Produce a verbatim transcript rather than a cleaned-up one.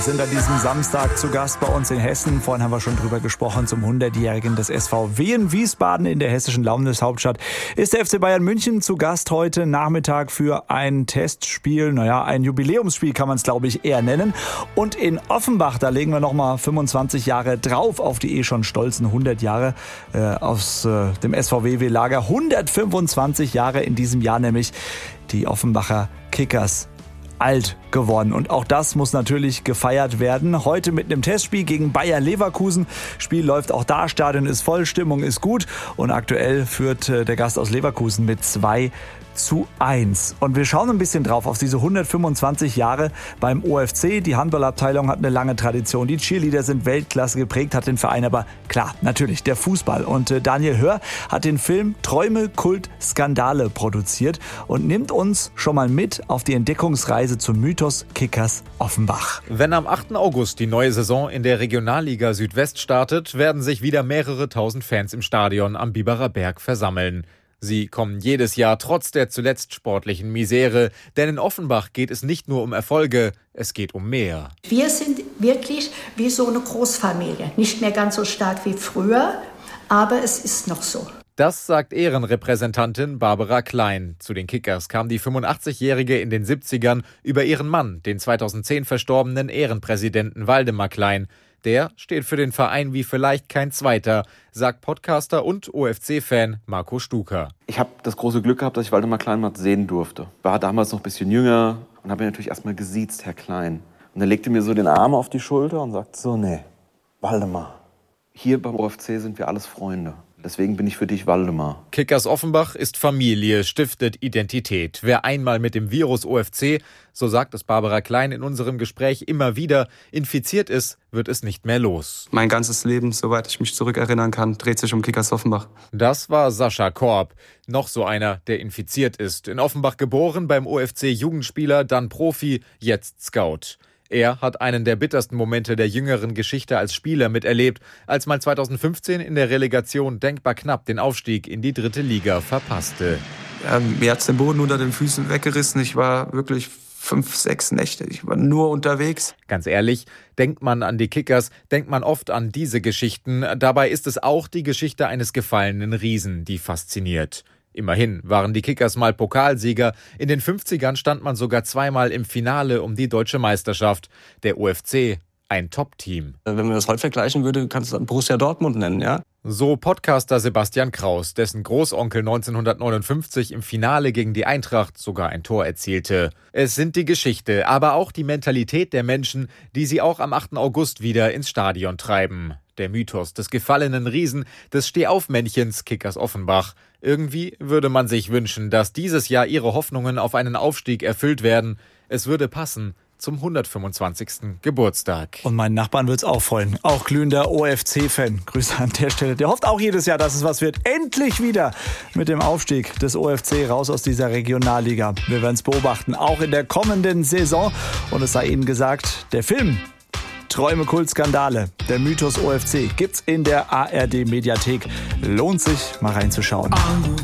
Sind an diesem Samstag zu Gast bei uns in Hessen. Vorhin haben wir schon drüber gesprochen, zum hundertjährigen des S V W in Wiesbaden in der hessischen Landeshauptstadt. Ist der F C Bayern München zu Gast heute Nachmittag für ein Testspiel. Naja, ein Jubiläumsspiel kann man es, glaube ich, eher nennen. Und in Offenbach, da legen wir nochmal fünfundzwanzig Jahre drauf auf die eh schon stolzen hundert Jahre äh, aus äh, dem S V W-Lager. hundertfünfundzwanzig Jahre in diesem Jahr nämlich die Offenbacher Kickers alt geworden. Und auch das muss natürlich gefeiert werden. Heute mit einem Testspiel gegen Bayer Leverkusen. Spiel läuft auch da, Stadion ist voll, Stimmung ist gut. Und aktuell führt der Gast aus Leverkusen mit zwei zu eins. Und wir schauen ein bisschen drauf auf diese hundertfünfundzwanzig Jahre beim O F C. Die Handballabteilung hat eine lange Tradition. Die Cheerleader sind Weltklasse, geprägt hat den Verein aber klar, natürlich der Fußball. Und Daniel Hör hat den Film Träume, Kult, Skandale produziert und nimmt uns schon mal mit auf die Entdeckungsreise zum Mythos Kickers Offenbach. Wenn am achten August die neue Saison in der Regionalliga Südwest startet, werden sich wieder mehrere tausend Fans im Stadion am Biberer Berg versammeln. Sie kommen jedes Jahr trotz der zuletzt sportlichen Misere, denn in Offenbach geht es nicht nur um Erfolge, es geht um mehr. Wir sind wirklich wie so eine Großfamilie, nicht mehr ganz so stark wie früher, aber es ist noch so. Das sagt Ehrenrepräsentantin Barbara Klein. Zu den Kickers kam die fünfundachtzigjährige in den siebzigern über ihren Mann, den zweitausendzehn verstorbenen Ehrenpräsidenten Waldemar Klein. Der steht für den Verein wie vielleicht kein zweiter, sagt Podcaster und O F C-Fan Marco Stuker. Ich habe das große Glück gehabt, dass ich Waldemar Klein mal sehen durfte. War damals noch ein bisschen jünger und habe ihn natürlich erstmal gesiezt, Herr Klein. Und er legte mir so den Arm auf die Schulter und sagte so, nee, Waldemar, hier beim O F C sind wir alles Freunde. Deswegen bin ich für dich Waldemar. Kickers Offenbach ist Familie, stiftet Identität. Wer einmal mit dem Virus O F C, so sagt es Barbara Klein in unserem Gespräch immer wieder, infiziert ist, wird es nicht mehr los. Mein ganzes Leben, soweit ich mich zurückerinnern kann, dreht sich um Kickers Offenbach. Das war Sascha Korb, noch so einer, der infiziert ist. In Offenbach geboren, beim O F C Jugendspieler, dann Profi, jetzt Scout. Er hat einen der bittersten Momente der jüngeren Geschichte als Spieler miterlebt, als man zweitausendfünfzehn in der Relegation denkbar knapp den Aufstieg in die dritte Liga verpasste. Ja, mir hat's den Boden unter den Füßen weggerissen. Ich war wirklich fünf, sechs Nächte. Ich war nur unterwegs. Ganz ehrlich, denkt man an die Kickers, denkt man oft an diese Geschichten. Dabei ist es auch die Geschichte eines gefallenen Riesen, die fasziniert. Immerhin waren die Kickers mal Pokalsieger. In den fünfzigern stand man sogar zweimal im Finale um die deutsche Meisterschaft. Der O F C, ein Top-Team. Wenn man das heute vergleichen würde, kannst du dann Borussia Dortmund nennen, ja? So Podcaster Sebastian Kraus, dessen Großonkel neunzehnhundertneunundfünfzig im Finale gegen die Eintracht sogar ein Tor erzielte. Es sind die Geschichte, aber auch die Mentalität der Menschen, die sie auch am achten August wieder ins Stadion treiben. Der Mythos des gefallenen Riesen, des Stehaufmännchens Kickers Offenbach. Irgendwie würde man sich wünschen, dass dieses Jahr ihre Hoffnungen auf einen Aufstieg erfüllt werden. Es würde passen zum hundertfünfundzwanzigsten Geburtstag. Und meinen Nachbarn wird's auch freuen. Auch glühender O F C-Fan. Grüße an der Stelle. Der hofft auch jedes Jahr, dass es was wird. Endlich wieder mit dem Aufstieg des O F C raus aus dieser Regionalliga. Wir werden es beobachten, auch in der kommenden Saison. Und es sei Ihnen gesagt, der Film Träume, Kult, Skandale, der Mythos O F C gibt's in der A R D-Mediathek. Lohnt sich, mal reinzuschauen.